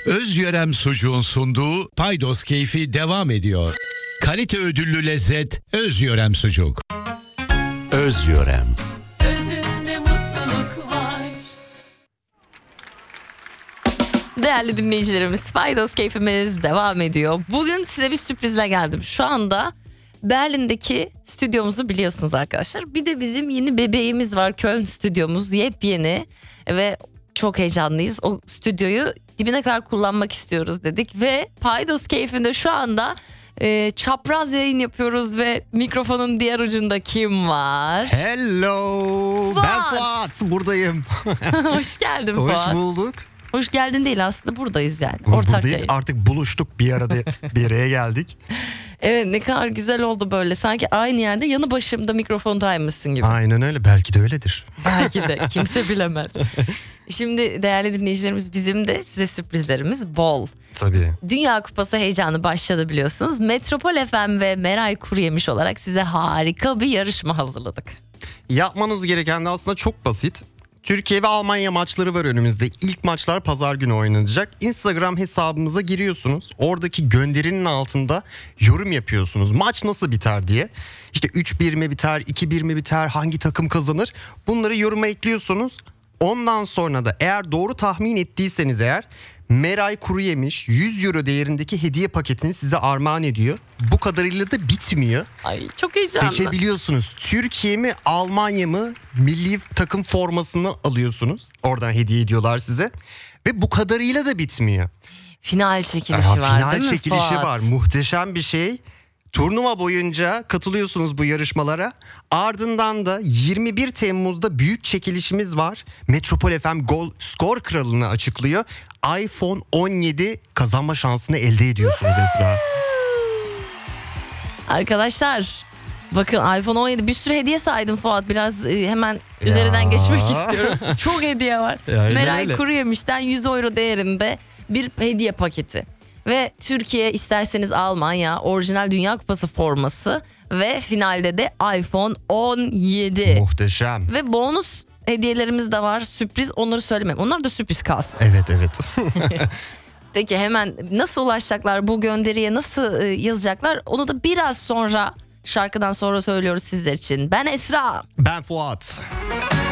Özyörem Sucuğun sunduğu Paydos Keyfi devam ediyor. Kalite ödüllü lezzet Özyörem Sucuk. Özyörem. Özünde mutluluk var. Değerli dinleyicilerimiz, Paydos Keyfimiz devam ediyor. Bugün size bir sürprizle geldim. Şu anda Berlin'deki stüdyomuzu biliyorsunuz arkadaşlar. Bir de bizim yeni bebeğimiz var. Köln stüdyomuz yepyeni ve çok heyecanlıyız. O stüdyoyu dibine kadar kullanmak istiyoruz dedik. Ve Paydos Keyfi'nde şu anda çapraz yayın yapıyoruz ve mikrofonun diğer ucunda kim var? Hello. Fuat. Ben Fuat. Buradayım. Hoş geldin Fuat. Hoş bulduk. Hoş geldin değil, aslında buradayız yani. Ortak Buradayız. yayın. Artık buluştuk, bir arada bir araya geldik. Evet, ne kadar güzel oldu böyle. Sanki aynı yerde yanı başımda mikrofondaymışsın gibi. Aynen öyle. Belki de öyledir. Belki de kimse bilemez. Şimdi değerli dinleyicilerimiz, bizim de size sürprizlerimiz bol. Tabii. Dünya Kupası heyecanı başladı biliyorsunuz. Metropol FM ve Meray Kuruyemiş olarak size harika bir yarışma hazırladık. Yapmanız gereken de aslında çok basit. Türkiye ve Almanya maçları var önümüzde. İlk maçlar pazar günü oynanacak. Instagram hesabımıza giriyorsunuz. Oradaki gönderinin altında yorum yapıyorsunuz. Maç nasıl biter diye. İşte 3-1 mi biter, 2-1 mi biter, hangi takım kazanır? Bunları yoruma ekliyorsunuz. Ondan sonra da eğer doğru tahmin ettiyseniz eğer Meray Kuruyemiş 100 euro değerindeki hediye paketini size armağan ediyor. Bu kadarıyla da bitmiyor. Ay çok heyecanlı. Seçebiliyorsunuz. Türkiye mi Almanya mı milli takım formasını alıyorsunuz. Oradan hediye ediyorlar size. Ve bu kadarıyla da bitmiyor. Final çekilişi var Final değil mi çekilişi Fuat? var. Muhteşem bir şey. Turnuva boyunca katılıyorsunuz bu yarışmalara. Ardından da 21 Temmuz'da büyük çekilişimiz var. Metropol FM Gol Skor Kralı'nı açıklıyor. iPhone 17 kazanma şansını elde ediyorsunuz Esra. Arkadaşlar bakın, iPhone 17 bir sürü hediye saydım Fuat. Biraz hemen üzerinden geçmek istiyorum. Çok hediye var. Aynen Meray öyle. Kuruyemiş'ten 100 euro değerinde bir hediye paketi. Ve Türkiye, isterseniz Almanya, orijinal Dünya Kupası forması ve finalde de iPhone 17. Muhteşem. Ve bonus hediyelerimiz de var. Sürpriz, onları söylemem. Onlar da sürpriz kalsın. Evet evet. Peki hemen nasıl ulaşacaklar, bu gönderiye nasıl yazacaklar? Onu da biraz sonra, şarkıdan sonra söylüyoruz sizler için. Ben Esra. Ben Fuat.